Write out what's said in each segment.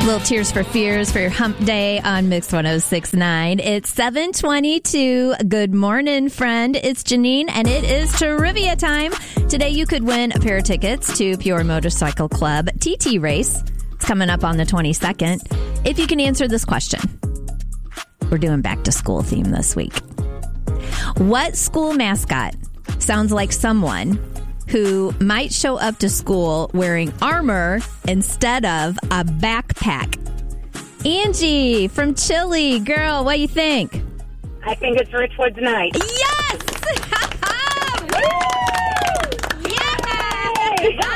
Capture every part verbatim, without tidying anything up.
Little Tears for Fears for your hump day on Mix one oh six point nine. It's seven twenty-two. Good morning, friend. It's Janine, and it is trivia time. Today, you could win a pair of tickets to Peoria Motorcycle Club T T Race. It's coming up on the twenty-second. If you can answer this question. We're doing back to school theme this week. What school mascot sounds like someone who might show up to school wearing armor instead of a backpack? Angie from Chile. Girl, what do you think? I think it's Richwood's Knight. Yes! Woo! Yeah!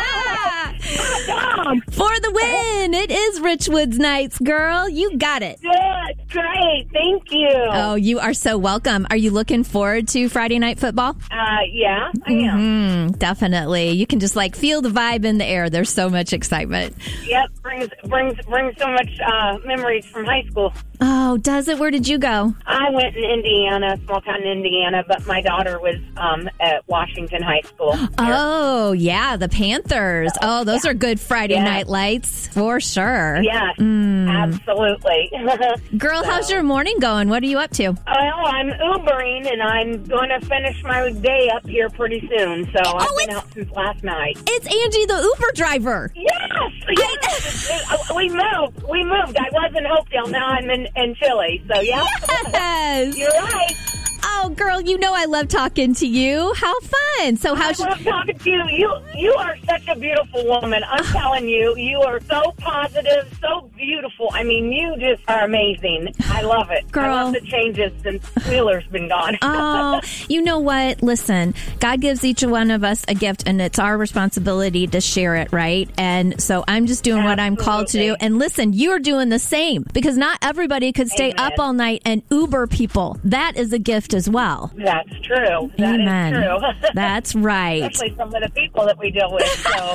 For the win! It is Richwood's Knights, girl. You got it. Good. Great. Thank you. Oh, you are so welcome. Are you looking forward to Friday night football? Uh, yeah, I am. Mm-hmm, definitely. You can just like feel the vibe in the air. There's so much excitement. Yep. Brings brings brings so much uh, memories from high school. Oh, does it? Where did you go? I went in Indiana, small town in Indiana, but my daughter was um, at Washington High School. Oh, yeah, the Panthers. Oh, those yeah. are good Friday yeah. night lights for sure. Yes, mm. absolutely. Girl, so. How's your morning going? What are you up to? Well, I'm Ubering, and I'm going to finish my day up here pretty soon. So oh, I've been out since last night. It's Angie, the Uber driver. Yes, yes. we moved. We moved. I was in Hopedale. Now I'm in, in Chile. So, yeah. Yes. You're right. Oh, girl, you know I love talking to you. How fun. So how I should... love talking to you. You you are such a beautiful woman. I'm telling you, you are so positive, so beautiful. I mean, you just are amazing. I love it. Girl. I love the changes since Wheeler's been gone. Oh, you know what? Listen, God gives each one of us a gift, and it's our responsibility to share it, right? And so I'm just doing Absolutely. what I'm called to do. And listen, you're doing the same, because not everybody could stay Amen. up all night and Uber people. That is a gift as well. That's true. That Amen. is true. That's right. Especially some of the people that we deal with. So.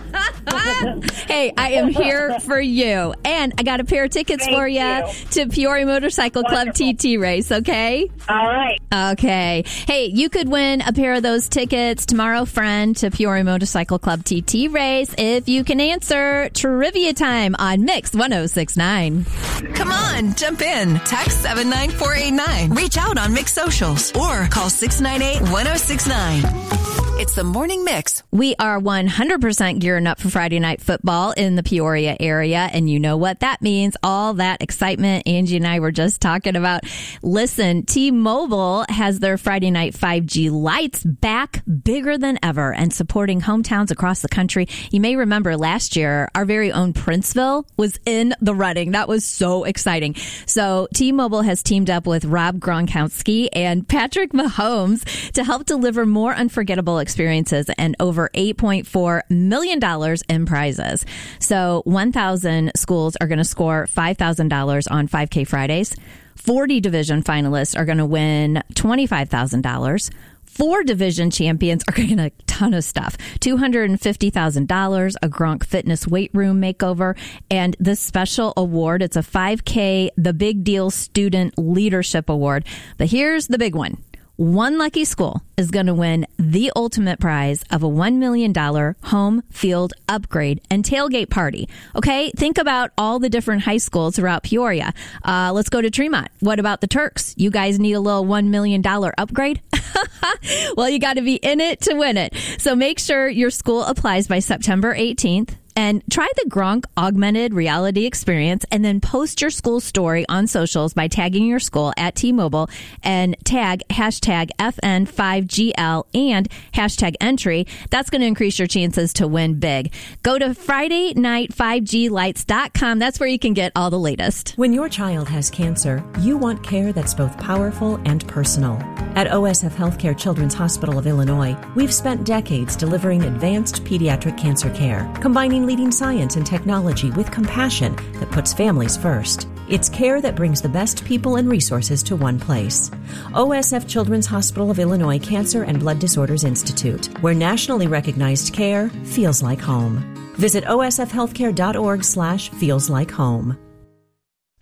Hey, I am here for you. And I got a pair of tickets Thank for you, you to Peoria Motorcycle Wonderful. Club T T Race, okay? All right. Okay. Hey, you could win a pair of those tickets tomorrow, friend, to Peoria Motorcycle Club T T Race if you can answer trivia time on Mix one oh six point nine. Come on, jump in. Text seven nine four eight nine. Reach out on Mix Socials or call six nine eight one oh six nine. It's the Morning Mix. We are one hundred percent gearing up for Friday night football in the Peoria area. And you know what that means. All that excitement Angie and I were just talking about. Listen, T-Mobile has their Friday night five G lights back bigger than ever and supporting hometowns across the country. You may remember last year, our very own Princeville was in the running. That was so exciting. So T-Mobile has teamed up with Rob Gronkowski and Patrick Mahomes to help deliver more unforgettable experiences and over eight point four million dollars in prizes. So one thousand schools are going to score five thousand dollars on five K Fridays. forty division finalists are going to win twenty-five thousand dollars. Four division champions are getting a ton of stuff. two hundred fifty thousand dollars, a Gronk Fitness weight room makeover, and this special award, it's a five K The Big Deal Student Leadership Award. But here's the big one. One lucky school is going to win the ultimate prize of a one million dollars home field upgrade and tailgate party. Okay, think about all the different high schools throughout Peoria. Uh, let's go to Tremont. What about the Turks? You guys need a little one million dollars upgrade? Well, you got to be in it to win it. So make sure your school applies by September eighteenth. And try the Gronk augmented reality experience and then post your school story on socials by tagging your school at T-Mobile and tag hashtag F N five G L and hashtag entry. That's going to increase your chances to win big. Go to Friday Night five G Lights dot com. That's where you can get all the latest. When your child has cancer, you want care that's both powerful and personal. At O S F Healthcare Children's Hospital of Illinois, we've spent decades delivering advanced pediatric cancer care, combining leading science and technology with compassion that puts families first. It's care that brings the best people and resources to one place. O S F Children's Hospital of Illinois Cancer and Blood Disorders Institute, where nationally recognized care feels like home. Visit O S F healthcare dot org slash feels like home.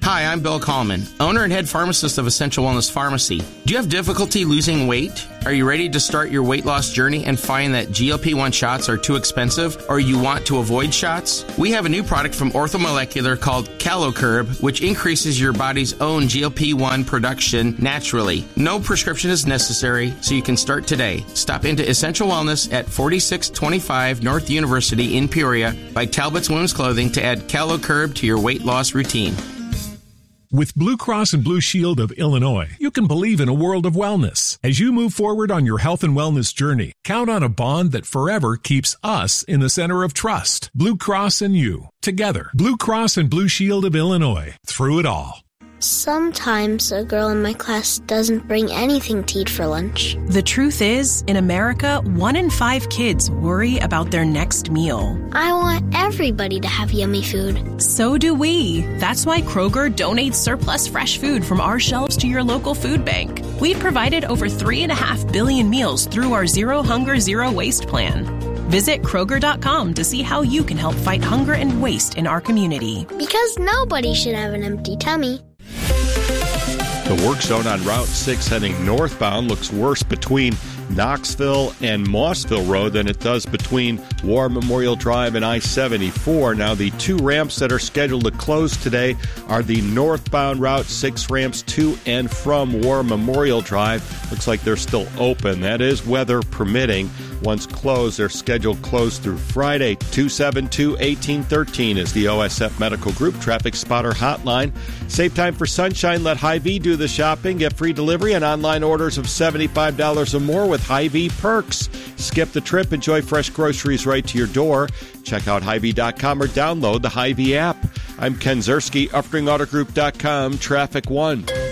Hi, I'm Bill Kallman, owner and head pharmacist of Essential Wellness Pharmacy. Do you have difficulty losing weight? Are you ready to start your weight loss journey and find that G L P one shots are too expensive, or you want to avoid shots? We have a new product from Orthomolecular called CaloCurb, which increases your body's own G L P one production naturally. No prescription is necessary, so you can start today. Stop into Essential Wellness at forty-six twenty-five North University in Peoria by Talbot's Women's Clothing to add CaloCurb to your weight loss routine. With Blue Cross and Blue Shield of Illinois, you can believe in a world of wellness. As you move forward on your health and wellness journey, count on a bond that forever keeps us in the center of trust. Blue Cross and you, together. Blue Cross and Blue Shield of Illinois, through it all. Sometimes a girl in my class doesn't bring anything to eat for lunch. The truth is, in America, one in five kids worry about their next meal. I want everybody to have yummy food. So do we. That's why Kroger donates surplus fresh food from our shelves to your local food bank. We've provided over three and a half billion meals through our Zero Hunger, Zero Waste plan. Visit Kroger dot com to see how you can help fight hunger and waste in our community. Because nobody should have an empty tummy. The work zone on Route six heading northbound looks worse between Knoxville and Mossville Road than it does between War Memorial Drive and I seventy-four. Now, the two ramps that are scheduled to close today are the northbound Route six ramps to and from War Memorial Drive. Looks like they're still open. That is weather permitting. Once closed, they're scheduled closed through Friday. two seven two, one eight one three is the O S F Medical Group Traffic Spotter Hotline. Save time for sunshine. Let Hy-Vee do the shopping. Get free delivery and online orders of seventy-five dollars or more with Hy-Vee perks. Skip the trip. Enjoy fresh groceries right to your door. Check out Hy-Vee dot com or download the Hy-Vee app. I'm Ken Zerski, Uppering Auto Group dot com, Traffic One.